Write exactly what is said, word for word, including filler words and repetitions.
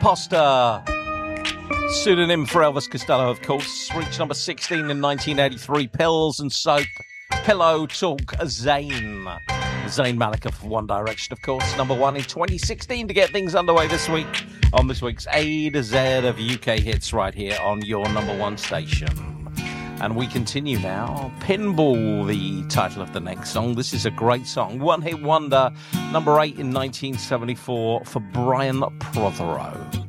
Imposter. Pseudonym for Elvis Costello, of course. Reached number sixteen in nineteen eighty-three. Pills and Soap. Pillow Talk Zayn. Zayn Malik of One Direction, of course. Number one in twenty sixteen to get things underway this week on this week's A to Z of U K hits right here on your number one station. And we continue now. Pinball, the title of the next song. This is a great song. One hit wonder, number eight in nineteen seventy-four for Brian Prothero.